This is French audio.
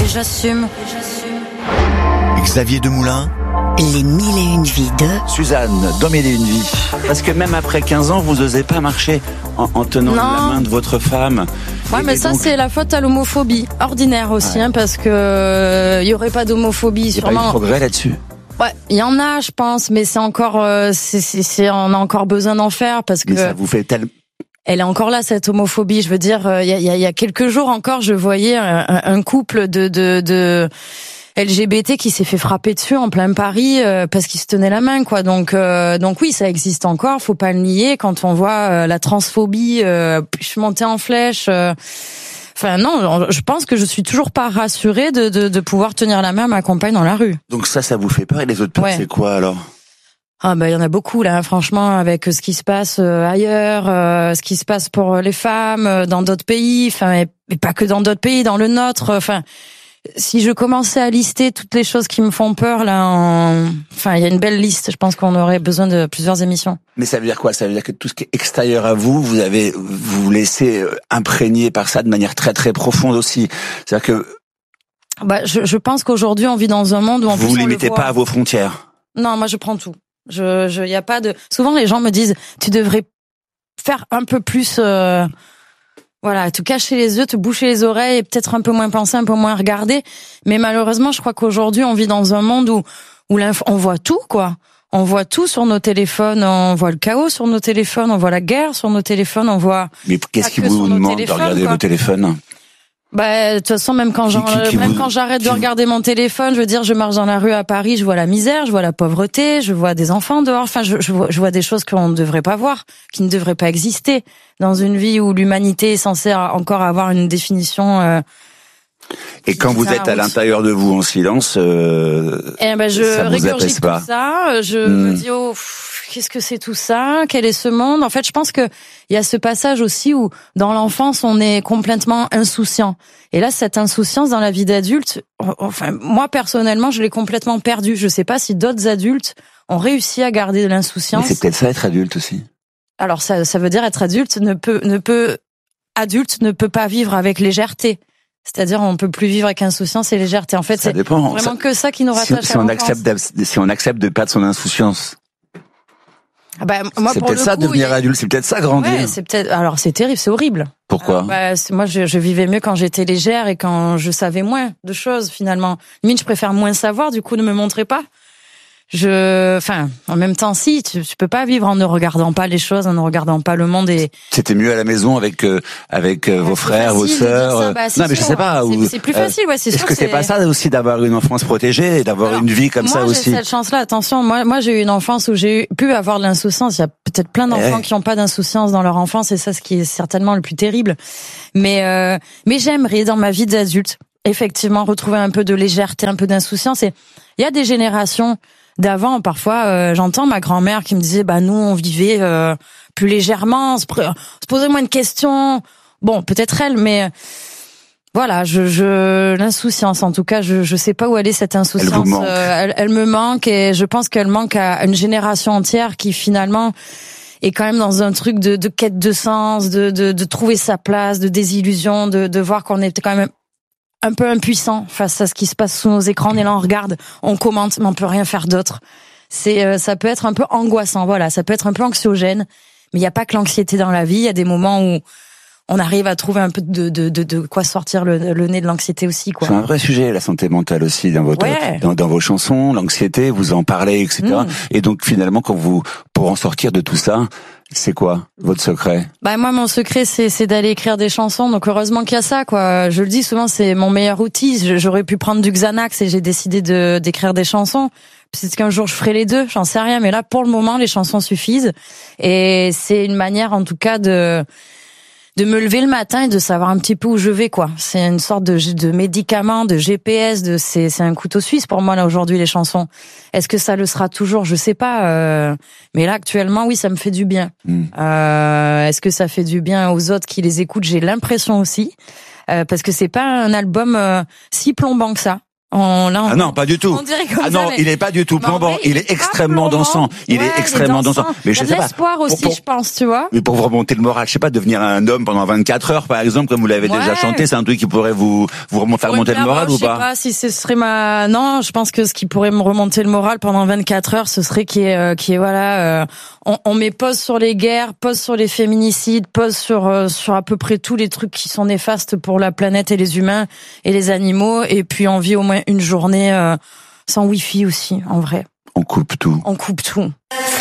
j'assume. Xavier Demoulin. Les 1001 vies de Suzanne, dans 1001 vies. Parce que même après 15 ans, vous n'osez pas marcher en tenant la main de votre femme. Ouais, mais ça, c'est la faute à l'homophobie. Ordinaire aussi, parce que y aurait pas d'homophobie, sûrement. Il y a pas eu de progrès là-dessus. Ouais, il y en a, je pense, mais c'est encore, on a encore besoin d'en faire parce que. Mais ça vous fait tellement. Elle est encore là, cette homophobie. Je veux dire, il y a quelques jours encore, je voyais un couple de LGBT qui s'est fait frapper dessus en plein Paris parce qu'ils se tenaient la main, quoi. Donc oui, ça existe encore. Faut pas le nier. Quand on voit la transphobie monter en flèche. Enfin non, je pense que je suis toujours pas rassurée de pouvoir tenir la main à ma compagne dans la rue. Donc ça vous fait peur, et les autres peurs, c'est quoi alors? Ah il y en a beaucoup là, franchement, avec ce qui se passe ailleurs, ce qui se passe pour les femmes dans d'autres pays, enfin et pas que dans d'autres pays, dans le nôtre, enfin si je commençais à lister toutes les choses qui me font peur là, il y a une belle liste, je pense qu'on aurait besoin de plusieurs émissions. Mais ça veut dire quoi? Ça veut dire que tout ce qui est extérieur à vous, vous vous laissez imprégner par ça de manière très très profonde aussi. C'est-à-dire que je pense qu'aujourd'hui on vit dans un monde où vous limitez pas à vos frontières. Non, moi je prends tout. Y a pas de. Souvent les gens me disent, tu devrais faire un peu plus, te cacher les yeux, te boucher les oreilles, et peut-être un peu moins penser, un peu moins regarder. Mais malheureusement, je crois qu'aujourd'hui on vit dans un monde où on voit tout, quoi. On voit tout sur nos téléphones, on voit le chaos sur nos téléphones, on voit la guerre sur nos téléphones, on voit. Mais qu'est-ce qui vous demande de regarder vos téléphones? De toute façon, même quand j'arrête de regarder mon téléphone, je veux dire, je marche dans la rue à Paris, je vois la misère, je vois la pauvreté, je vois des enfants dehors, enfin, je vois des choses qu'on ne devrait pas voir, qui ne devraient pas exister dans une vie où l'humanité est censée encore avoir une définition. Et quand vous êtes à l'intérieur de vous en silence, je régurgite tout ça, je me dis qu'est-ce que c'est tout ça? Quel est ce monde? En fait, je pense que il y a ce passage aussi où, dans l'enfance, on est complètement insouciant. Et là, cette insouciance dans la vie d'adulte, moi, personnellement, je l'ai complètement perdue. Je sais pas si d'autres adultes ont réussi à garder de l'insouciance. Mais c'est peut-être ça, être adulte aussi. Alors, ça veut dire être adulte ne peut pas vivre avec légèreté. C'est-à-dire, on peut plus vivre avec insouciance et légèreté. En fait, ça dépend. Vraiment que ça qui nous rattache si on accepte de perdre son insouciance. Moi, c'est peut-être ça, devenir adulte, c'est peut-être ça, grandir. Ouais, c'est peut-être. Alors, c'est terrible, c'est horrible. Pourquoi? Moi, je vivais mieux quand j'étais légère et quand je savais moins de choses, finalement. Limite, je préfère moins savoir, du coup, ne me montrer pas. En même temps, si, tu peux pas vivre en ne regardant pas les choses, en ne regardant pas le monde et. C'était mieux à la maison avec vos frères, vos sœurs. Non, mais je sais pas. C'est plus facile, c'est sûr. Est-ce que c'est pas ça aussi d'avoir une enfance protégée et d'avoir une vie comme ça aussi? Moi, j'ai cette chance-là. Attention, moi, j'ai eu une enfance où j'ai pu avoir de l'insouciance. Il y a peut-être plein d'enfants qui n'ont pas d'insouciance dans leur enfance et ça, ce qui est certainement le plus terrible. Mais j'aimerais dans ma vie d'adulte, effectivement, retrouver un peu de légèreté, un peu d'insouciance. Et il y a des générations d'avant, parfois, j'entends ma grand-mère qui me disait, nous, on vivait plus légèrement, on se posait moins de questions. Bon, peut-être elle, mais voilà, l'insouciance, en tout cas, je sais pas où elle est cette insouciance. Elle me manque et je pense qu'elle manque à une génération entière qui finalement est quand même dans un truc de quête de sens, de trouver sa place, de désillusion, de voir qu'on est quand même un peu impuissant face à ce qui se passe sous nos écrans. On est là, on regarde, on commente, mais on peut rien faire d'autre. Ça peut être un peu angoissant, voilà, ça peut être un peu anxiogène, mais il n'y a pas que l'anxiété dans la vie. Il y a des moments où on arrive à trouver un peu de quoi sortir le nez de l'anxiété aussi, quoi. C'est un vrai sujet, la santé mentale aussi dans dans vos chansons, l'anxiété, vous en parlez, etc. Et donc finalement, pour en sortir de tout ça, c'est quoi votre secret? Moi, mon secret, c'est d'aller écrire des chansons. Donc heureusement qu'il y a ça, quoi. Je le dis souvent, c'est mon meilleur outil. J'aurais pu prendre du Xanax et j'ai décidé d'écrire des chansons. Peut-être qu'un jour je ferai les deux, j'en sais rien. Mais là, pour le moment, les chansons suffisent. Et c'est une manière, en tout cas, de me lever le matin et de savoir un petit peu où je vais, quoi. C'est une sorte de médicament, de GPS, c'est un couteau suisse pour moi, là, aujourd'hui, les chansons. Est-ce que ça le sera toujours? Je sais pas, mais là, actuellement, oui, ça me fait du bien. Est-ce que ça fait du bien aux autres qui les écoutent? J'ai l'impression aussi, parce que c'est pas un album si plombant que ça. Ah non, pas du tout. On dirait comme ah non, il est pas du tout plombant. Il est extrêmement dansant. Il est extrêmement dansant. Mais je sais pas. L'espoir aussi, je pense, tu vois. Mais pour vous remonter le moral, je sais pas, devenir un homme pendant 24 heures, par exemple, comme vous l'avez déjà chanté, c'est un truc qui pourrait vous faire remonter le moral ou pas? Je sais pas si ce serait non, je pense que ce qui pourrait me remonter le moral pendant 24 heures, ce serait on met pause sur les guerres, pause sur les féminicides, pause sur à peu près tous les trucs qui sont néfastes pour la planète et les humains et les animaux, et puis on vit au moins une journée sans wifi aussi, en vrai. On coupe tout. On coupe tout.